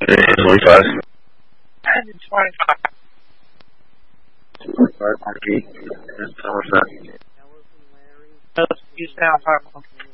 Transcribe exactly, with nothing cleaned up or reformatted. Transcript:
twenty-five. twenty-five. twenty-five, Marky. Tell us that. You sound talking.